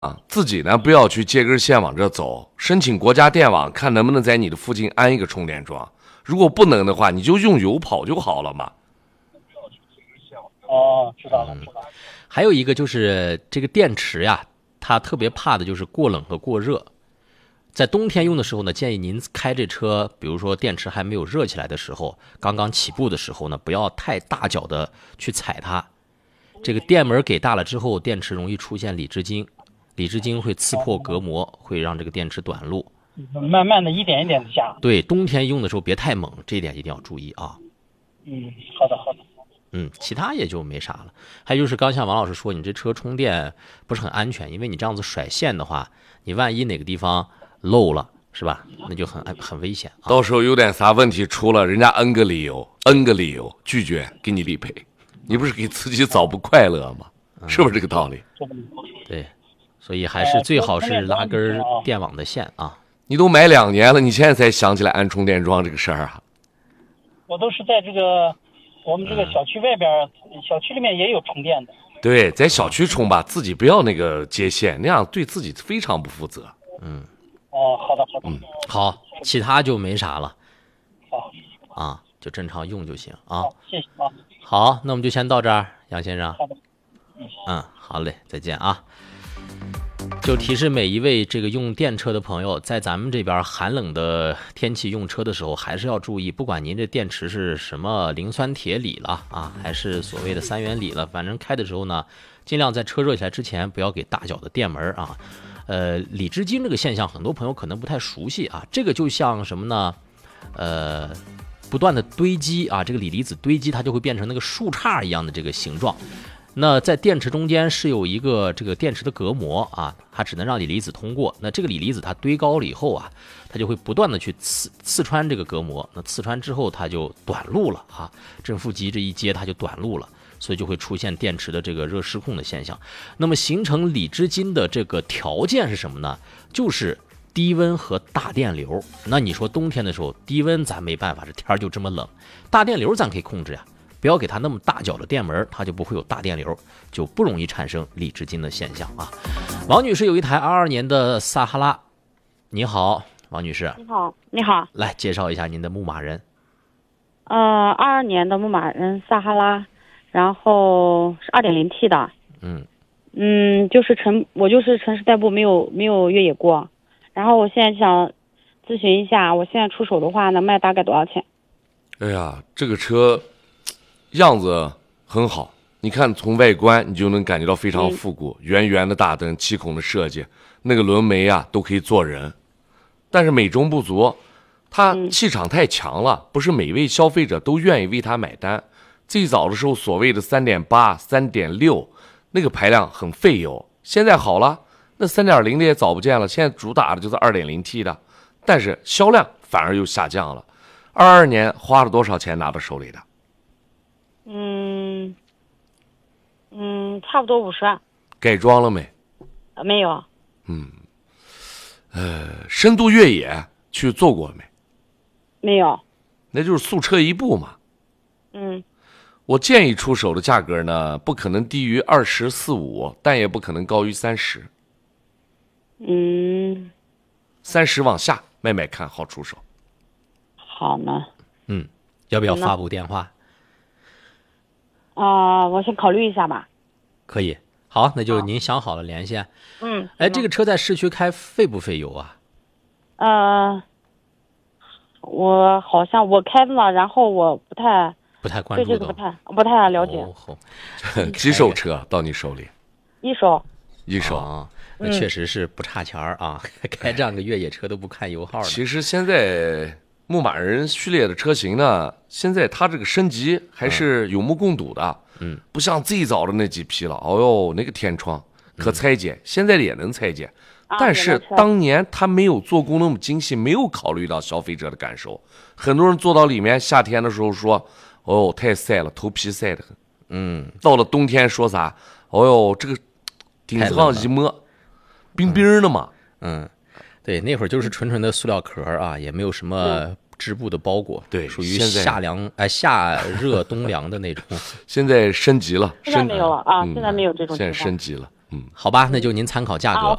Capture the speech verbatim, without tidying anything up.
啊，自己呢不要去接根线往这走，申请国家电网，看能不能在你的附近安一个充电桩。如果不能的话，你就用油跑就好了嘛。 哦，知道了，知道了。 还有一个就是这个电池呀，它特别怕的就是过冷和过热。在冬天用的时候呢，建议您开这车，比如说电池还没有热起来的时候，刚刚起步的时候呢，不要太大脚的去踩它。这个电门给大了之后，电池容易出现锂制晶，锂制晶会刺破隔膜，会让这个电池短路。 慢慢的一点一点的加。 对，冬天用的时候别太猛，这一点一定要注意啊。 嗯，好的好的。 嗯，其他也就没啥了。还有就是刚像王老师说，你这车充电不是很安全，因为你这样子甩线的话，你万一哪个地方漏了，是吧？那就很很危险啊。 到时候有点啥问题出了，人家 N 个理由 ，N 个理由拒绝给你理赔，你不是给自己找不快乐吗？是不是这个道理？ 对，所以还是最好是拉根电网的线啊。 你都买两年了，你现在才想起来安充电桩这个事儿啊？ 我都是在这个我们这个小区外边，嗯、小区里面也有充电的。 对，在小区充吧，自己不要那个接线，那样对自己非常不负责。 嗯。 哦，好的好的。 嗯， 好，其他就没啥了。 好。 啊，就正常用就行啊。 好，谢谢啊。 好，那我们就先到这儿，杨先生。 好的。 嗯，好嘞，再见啊。就提示每一位这个用电车的朋友，在咱们这边寒冷的天气用车的时候，还是要注意，不管您这电池是什么磷酸铁锂了啊，还是所谓的三元锂了，反正开的时候呢，尽量在车热起来之前，不要给大脚的电门啊。呃，锂制晶这个现象，很多朋友可能不太熟悉啊。这个就像什么呢？呃，不断的堆积啊，这个锂离子堆积，它就会变成那个树杈一样的这个形状。那在电池中间是有一个这个电池的隔膜啊，它只能让锂离子通过。那这个锂离子它堆高了以后啊，它就会不断的去刺刺穿这个隔膜。那刺穿之后，它就短路了啊，正负极这一接它就短路了，所以就会出现电池的这个热失控的现象。那么形成锂制晶的这个条件是什么呢？就是低温和大电流。那你说冬天的时候低温咱没办法，这天就这么冷，大电流咱可以控制呀。不要给它那么大脚的电门，它就不会有大电流，就不容易产生锂制晶的现象啊。王女士有一台二二年的撒哈拉，你好，王女士。 你好，你好。 来介绍一下您的牧马人。 呃，二二年的牧马人撒哈拉，然后是 二点零 T 的。 嗯嗯，就是城，我就是城市代步，没有没有越野过。然后我现在想咨询一下，我现在出手的话呢，卖大概多少钱？ 哎呀，这个车样子很好，你看从外观你就能感觉到非常复古，嗯、圆圆的大灯，七孔的设计，那个轮眉啊都可以坐人，但是美中不足，它气场太强了，不是每位消费者都愿意为它买单。最早的时候所谓的 三点八、三点六 那个排量很费油，现在好了，那 三点零 的也早不见了，现在主打的就是 二点零 T 的，但是销量反而又下降了。二二年花了多少钱拿到手里的？ 嗯嗯，差不多五十万。 改装了没？ 呃，没有。 嗯，呃，深度越野去做过没？ 没有。 那就是速车一部嘛。 嗯。 我建议出手的价格呢，不可能低于二十四五，但也不可能高于三十。 嗯。 三十往下卖卖看，好出手。 好呢。 嗯，要不要发布电话？ 啊、呃，我先考虑一下吧。 可以，好，那就您想好了联系。 嗯， 哎，这个车在市区开费不费油啊？ 呃，我好像我开了，然后我不太不太关注， 对这个不太不太了解。 哦、几手车到你手里？ 一手。 一手啊，那确实是不差钱儿啊！嗯、开这样个越野车都不看油耗了。 其实现在牧马人序列的车型呢，现在它这个升级还是有目共睹的。 嗯， 不像最早的那几批了。哦哟，那个天窗可拆解，嗯、现在的也能拆解， 啊、 但是当年它没有做工那么精细，没有考虑到消费者的感受。很多人坐到里面，夏天的时候说：“哦，太晒了，头皮晒得很。” 嗯， 到了冬天说啥？哦哟，这个顶上一摸，冰冰的嘛。 嗯，对，那会儿就是纯纯的塑料壳啊，也没有什么织布的包裹， 对， 属于夏凉哎夏热冬凉的那种。 现在升级了， 现在没有了啊， 嗯、 现在没有这种。 现在升级了， 好吧，那就您参考价格。